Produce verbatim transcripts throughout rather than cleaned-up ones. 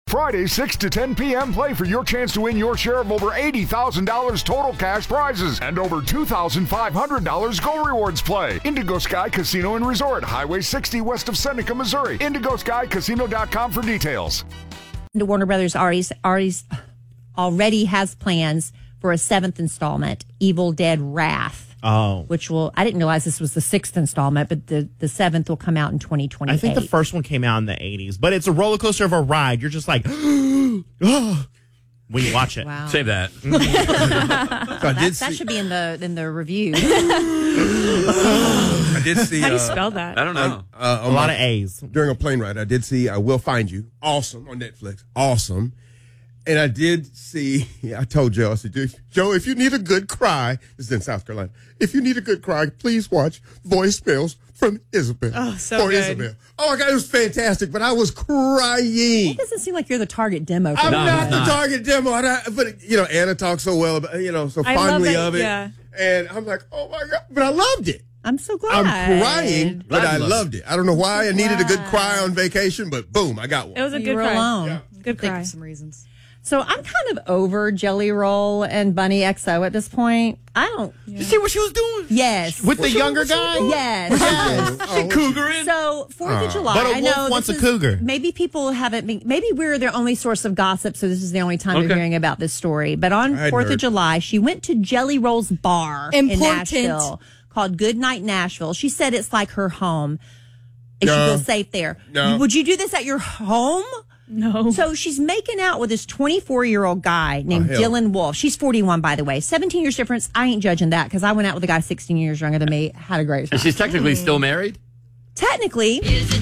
Friday, six to ten p.m., play for your chance to win your share of over eighty thousand dollars total cash prizes and over two thousand five hundred dollars Go Rewards play. Indigo Sky Casino and Resort, Highway sixty west of Seneca, Missouri. indigo sky casino dot com for details. Warner Brothers already, already, already has plans for a seventh installment, Evil Dead Wrath. Oh. Which will, I didn't realize this was the sixth installment, but the, the seventh will come out in twenty twenty-eight. I think the first one came out in the eighties, but it's a roller coaster of a ride. You're just like, oh, when you watch it. Wow. Save that. so that, that see- should be in the in the review. I did see. How do you uh, spell that? I don't know. Uh, uh, a lot of A's. During a plane ride, I did see I Will Find You. Awesome on Netflix. Awesome. And I did see, I told Joe, I said, Joe, if you need a good cry, this is in South Carolina, if you need a good cry, please watch Voicemails from Isabel. Oh, so or good. Isabel. Oh, my God, it was fantastic, but I was crying. It doesn't seem like you're the target demo. For I'm No, not he's the not. target demo. And I, but, you know, Anna talks so well about, you know, so I love fondly that, of it. yeah. And I'm like, oh, my God. But I loved it. I'm so glad. I'm crying, but Glad I you loved loved it. I don't know why I needed a good glad. cry on vacation, but boom, I got one. It was a You good were cry. alone. Yeah. Good Think cry. of some reasons. So I'm kind of over Jelly Roll and Bunny X O at this point. I don't. You see what she was doing? Yes. With the younger guy? Yes. yes. Oh, Cougaring. So Fourth of July. But a I wolf know wants this a is- cougar. Maybe people haven't been. Maybe we're their only source of gossip, so this is the only time Okay. you're hearing about this story. But on I hadn't Fourth of heard. July, she went to Jelly Roll's bar in Important. Nashville called Good Night Nashville. She said it's like her home. And No. she feels safe there. No. Would you do this at your home? No. So she's making out with this twenty-four-year-old guy named Oh, hell. Dylan Wolf. She's forty-one, by the way. seventeen years difference. I ain't judging that because I went out with a guy sixteen years younger than me. Had a great time. And she's technically still married? Technically.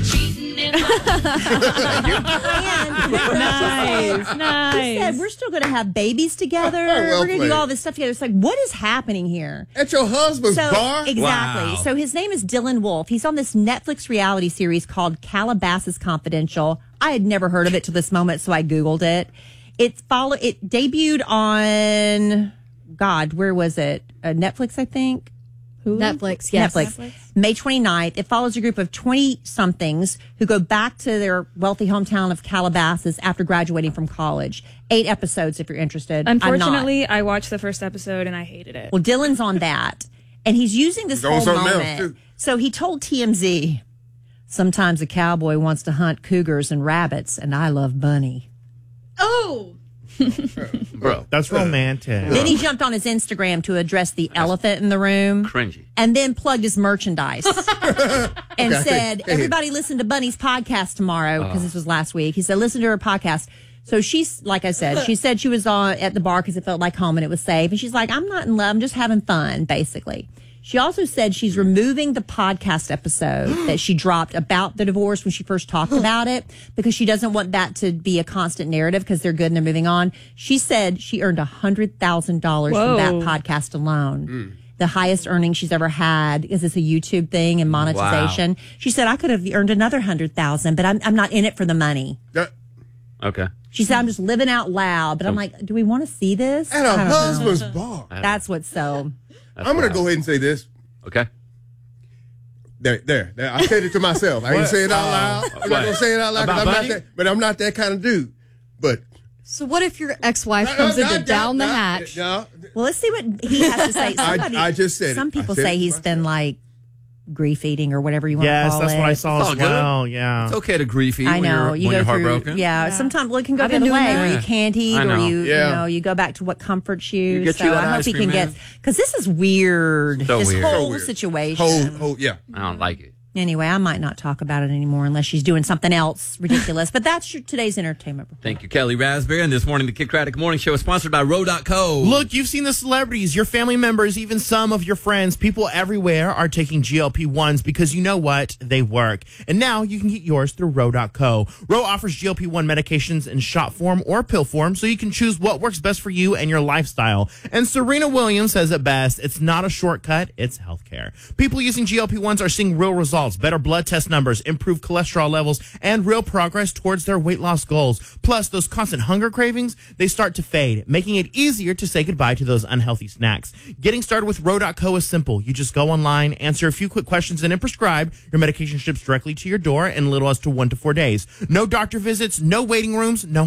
And nice. She Nice. said, we're still going to have babies together. Well we're going to played. do all this stuff together. It's like, what is happening here? At your husband's So bar? exactly. Wow. So his name is Dylan Wolf. He's on this Netflix reality series called Calabasas Confidential. I had never heard of it till this moment, so I Googled it. It follow it debuted on God, where was it? Uh, Netflix, I think. Hulu? Netflix, yes. Netflix. Netflix. May twenty-ninth. It follows a group of twenty-somethings who go back to their wealthy hometown of Calabasas after graduating from college. Eight episodes if you're interested. I'm not. Unfortunately, I watched the first episode and I hated it. Well, Dylan's on that, and he's using this He's on whole something else, moment. too. So he told T M Z, sometimes a cowboy wants to hunt cougars and rabbits, and I love Bunny. Oh, Bro, That's romantic. Then he jumped on his Instagram to address the elephant in the room. cringy. And then plugged his merchandise and Okay, said, hey. everybody listen to Bunny's podcast tomorrow, because this was last week. He said, listen to her podcast. So she's, like I said, she said she was on at the bar because it felt like home and it was safe. And she's like, I'm not in love. I'm just having fun, basically. She also said she's removing the podcast episode that she dropped about the divorce when she first talked about it, because she doesn't want that to be a constant narrative because they're good and they're moving on. She said she earned one hundred thousand dollars from that Whoa. podcast alone. The highest earnings she's ever had, because it's a YouTube thing and monetization. She said, I could have earned another one hundred thousand dollars, but I'm, I'm not in it for the money. That- Okay. She said, I'm just living out loud. But I'm like, do we want to see this? At I a don't know. husband's bar. That's what's so... I'm going to go ahead and say this. Okay. There, there, there. I said it to myself. I ain't say it out loud. I'm not What? going to say it out loud About because I'm not Bunny? that, but I'm not that kind of dude. But so what if your ex-wife comes in to down the hatch? No, Well, let's see what he has to say. Somebody, I just said it. Some I people said say it he's myself. been like grief eating or whatever you want to Yes, call that's it. what I saw It's all as good. well. Yeah. It's okay to grief eat I when know you're, you when go you're through. heartbroken. Yeah, Yeah. sometimes well, it can go I've the been other doing way, that. where you can't eat, I or know. you, Yeah. you know, you go back to what comforts you. You get so you that I hope ice he cream, can get man. because this is weird. So this weird. whole So weird. situation. Whole, whole, yeah. I don't like it. Anyway, I might not talk about it anymore unless she's doing something else ridiculous. But that's your, today's entertainment report. Thank you, Kelly Raspberry. And this morning, the Kid Craddock Morning Show is sponsored by Row dot co. Look, you've seen the celebrities, your family members, even some of your friends. People everywhere are taking G L P ones because you know what? They work. And now you can get yours through Row dot co. Row offers G L P one medications in shot form or pill form so you can choose what works best for you and your lifestyle. And Serena Williams says it best, it's not a shortcut, it's healthcare. People using G L P ones are seeing real results, better blood test numbers, improved cholesterol levels, and real progress towards their weight loss goals. Plus, those constant hunger cravings, they start to fade, making it easier to say goodbye to those unhealthy snacks. Getting started with Row dot co is simple. You just go online, answer a few quick questions, and then prescribe. Your medication ships directly to your door in little as to one to four days. No doctor visits, no waiting rooms, no